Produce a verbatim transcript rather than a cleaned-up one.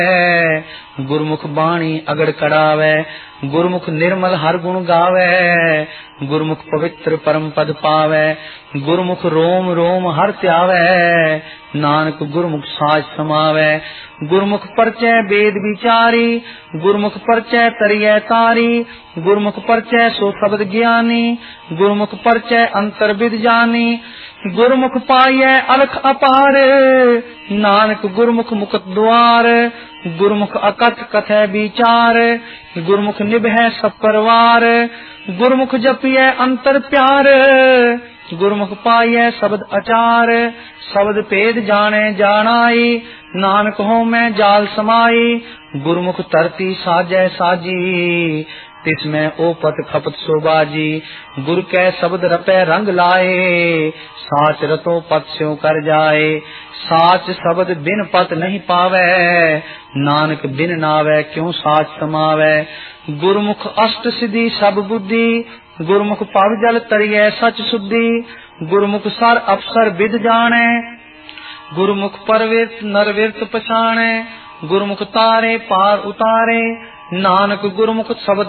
गुरमुख बाणी अगड़ कड़ावे, गुरमुख निर्मल हर गुण गावे, गुरमुख पवित्र परम पद पावे, गुरमुख रोम रोम हर त्यावे, नानक गुरमुख साज समावे, गुरमुख परचय वेद विचारी, गुरमुख परचय तरिय तारी, गुरमुख परचय सो शब्द ज्ञानी, गुरमुख परचय अंतर विद जानी, गुरमुख पाइय अलख अपार, नानक गुरमुख मुक्त द्वार, गुरमुख अकथ कथय विचार, गुरमुख निभय सब परवार, गुरमुख जपिय अंतर प्यार, गुरमुख पाइय शब्द अचार, शब्द भेद जाने जानाई, नानक हो मैं जाल समाई, गुरमुख तरती साजय साजी, तिसमें ओपत खपत शोभाजी, गुर कै शब्द रपै रंग लाए, साच रतो पत स्यों कर जाए, साच शब्द बिन पत नहीं पावे, नानक बिन नावे क्यों साच समावे, गुरमुख अष्ट सिद्धि सब बुद्धि, गुरमुख पग जल तरिय सच शुद्धि, गुरमुख सर अफसर विद जाने, गुरमुख परवित नरविरत पछाणे, गुरमुख तारे पार उतारे, नानक गुरमुख शब्द